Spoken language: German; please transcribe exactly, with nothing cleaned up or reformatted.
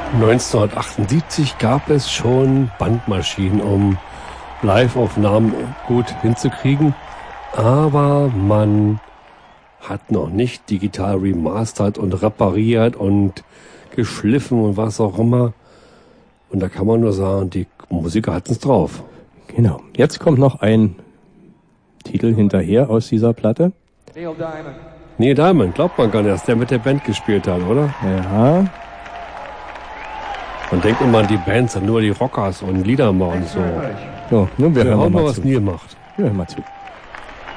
neunzehnhundertachtundsiebzig gab es schon Bandmaschinen, um Live-Aufnahmen gut hinzukriegen, aber man hat noch nicht digital remastert und repariert und geschliffen und was auch immer. Und da kann man nur sagen, die Musiker hatten es drauf. Genau. Jetzt kommt noch ein Titel hinterher aus dieser Platte. Neil Diamond. Neil Diamond, glaubt man gar nicht, dass der mit der Band gespielt hat, oder? Ja. Man denkt immer, die Bands sind nur die Rockers und Liedermacher und so. So, nun wir Wir hören hören mal, mal, mal was zu. Neil macht. Wir hören mal zu.